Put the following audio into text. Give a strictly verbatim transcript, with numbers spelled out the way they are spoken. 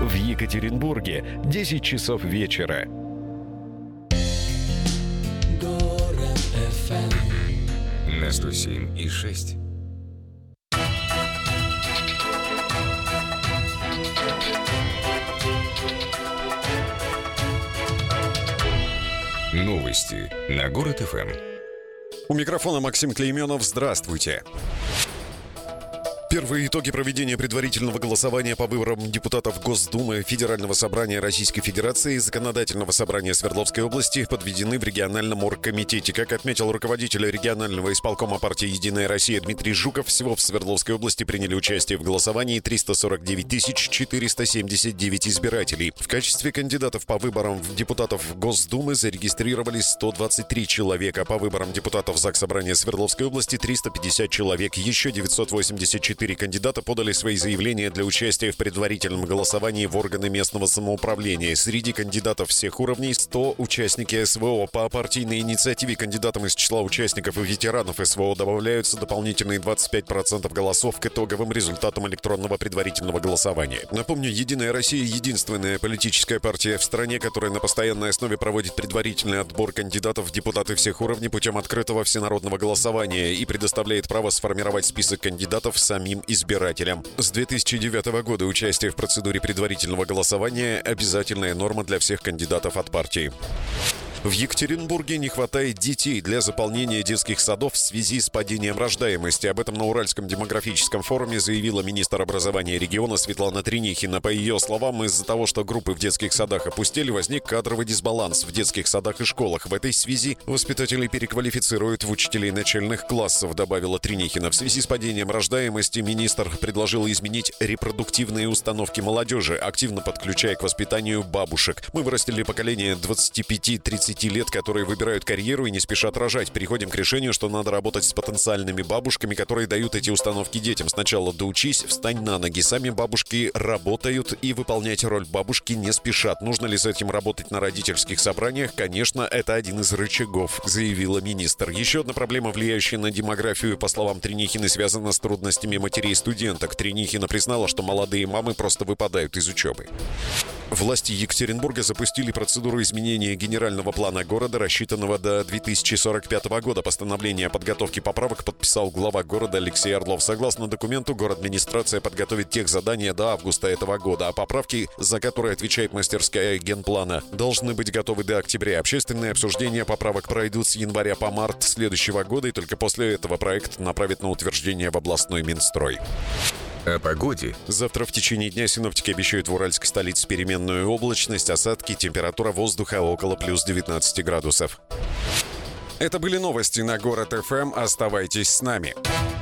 В Екатеринбурге десять часов вечера. Город эф эм на сто семь и шесть. Новости на Город эф эм. У микрофона Максим Клейменов. Здравствуйте. Первые итоги проведения предварительного голосования по выборам депутатов Госдумы, Федерального собрания Российской Федерации и Законодательного собрания Свердловской области подведены в региональном оргкомитете. Как отметил руководитель регионального исполкома партии «Единая Россия» Дмитрий Жуков, всего в Свердловской области приняли участие в голосовании триста сорок девять тысяч четыреста семьдесят девять избирателей. В качестве кандидатов по выборам депутатов Госдумы зарегистрировались сто двадцать три человека. По выборам депутатов Заксобрания Свердловской области триста пятьдесят человек. Еще девятьсот восемьдесят четыре кандидата подали свои заявления для участия в предварительном голосовании в органы местного самоуправления. Среди кандидатов всех уровней сто участники эс вэ о. По партийной инициативе кандидатам из числа участников и ветеранов эс вэ о добавляются дополнительные двадцать пять процентов голосов к итоговым результатам электронного предварительного голосования. Напомню, «Единая Россия» — единственная политическая партия в стране, которая на постоянной основе проводит предварительный отбор кандидатов в депутаты всех уровней путем открытого всенародного голосования и предоставляет право сформировать список кандидатов самим избирателям. С две тысячи девятого года участие в процедуре предварительного голосования – обязательная норма для всех кандидатов от партии. В Екатеринбурге не хватает детей для заполнения детских садов в связи с падением рождаемости. Об этом на Уральском демографическом форуме заявила министр образования региона Светлана Тренихина. По ее словам, из-за того, что группы в детских садах опустели, возник кадровый дисбаланс в детских садах и школах. В этой связи воспитателей переквалифицируют в учителей начальных классов, добавила Тренихина. В связи с падением рождаемости министр предложил изменить репродуктивные установки молодежи, активно подключая к воспитанию бабушек. Мы вырастили поколение двадцати пяти тридцати лет, которые выбирают карьеру и не спешат рожать. Переходим к решению, что надо работать с потенциальными бабушками, которые дают эти установки детям. Сначала доучись, встань на ноги. Сами бабушки работают и выполнять роль бабушки не спешат. Нужно ли с этим работать на родительских собраниях? Конечно, это один из рычагов, заявила министр. Еще одна проблема, влияющая на демографию, по словам Тренихины, связана с трудностями матерей-студенток. Тренихина признала, что молодые мамы просто выпадают из учебы. Власти Екатеринбурга запустили процедуру изменения генерального плана города, рассчитанного до две тысячи сорок пятого года. Постановление о подготовке поправок подписал глава города Алексей Орлов. Согласно документу, город-администрация подготовит техзадания до августа этого года, а поправки, за которые отвечает мастерская генплана, должны быть готовы до октября. Общественные обсуждения поправок пройдут с января по март следующего года, и только после этого проект направят на утверждение в областной Минстрой. О погоде. Завтра в течение дня синоптики обещают в уральской столице переменную облачность, осадки, температура воздуха около плюс девятнадцати градусов. Это были новости на Город эф эм. Оставайтесь с нами.